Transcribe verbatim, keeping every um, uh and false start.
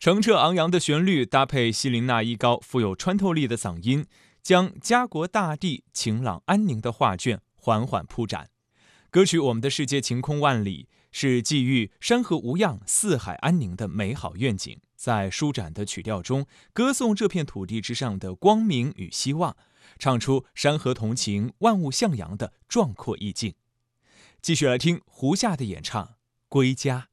澄澈昂扬的旋律搭配西林娜依高富有穿透力的嗓音，将家国大地晴朗安宁的画卷缓缓铺展。歌曲《我们的世界晴空万里》是寄予山河无恙、四海安宁的美好愿景，在舒展的曲调中，歌颂这片土地之上的光明与希望，唱出山河同情、万物向阳的壮阔意境。继续来听胡夏的演唱《归家》。